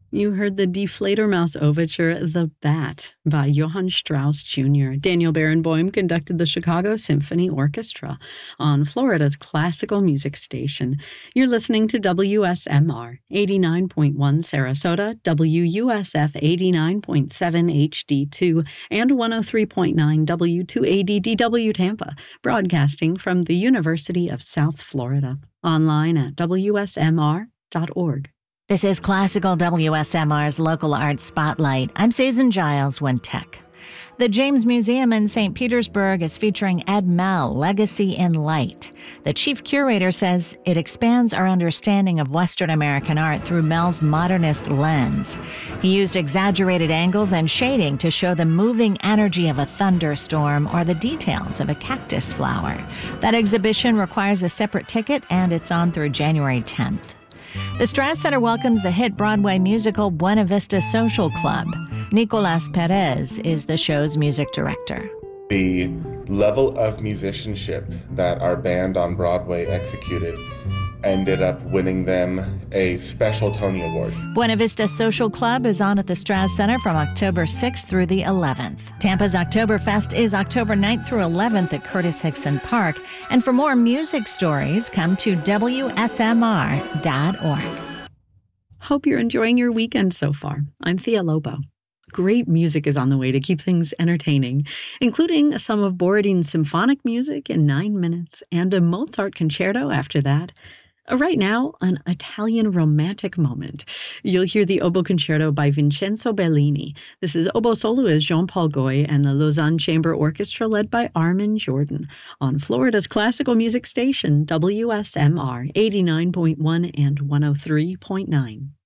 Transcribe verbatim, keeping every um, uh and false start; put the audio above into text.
You heard the Die Fledermaus Overture, The Bat, by Johann Strauss Junior Daniel Barenboim conducted the Chicago Symphony Orchestra on Florida's classical music station. You're listening to W S M R, eighty-nine point one Sarasota, W U S F eighty-nine point seven H D two, and one oh three point nine W two A D D W Tampa, broadcasting from the University of South Florida. Online at W S M R dot org. This is Classical W S M R's Local Arts Spotlight. I'm Susan Giles, Wintech. The James Museum in Saint Petersburg is featuring Ed Mell, Legacy in Light. The chief curator says it expands our understanding of Western American art through Mell's modernist lens. He used exaggerated angles and shading to show the moving energy of a thunderstorm or the details of a cactus flower. That exhibition requires a separate ticket, and it's on through January tenth. The Strass Center welcomes the hit Broadway musical Buena Vista Social Club. Nicolas Perez is the show's music director. The level of musicianship that our band on Broadway executed ended up winning them a special Tony Award. Buena Vista Social Club is on at the Strass Center from October sixth through the eleventh. Tampa's Oktoberfest is October ninth through eleventh at Curtis Hickson Park. And for more music stories, come to W S M R dot org. Hope you're enjoying your weekend so far. I'm Thea Lobo. Great music is on the way to keep things entertaining, including some of Borodin's symphonic music in nine minutes and a Mozart concerto after that. Right now, an Italian romantic moment. You'll hear the Oboe Concerto by Vincenzo Bellini. This is oboe soloist Jean-Paul Goy and the Lausanne Chamber Orchestra led by Armin Jordan on Florida's classical music station, W S M R eighty-nine point one and one oh three point nine.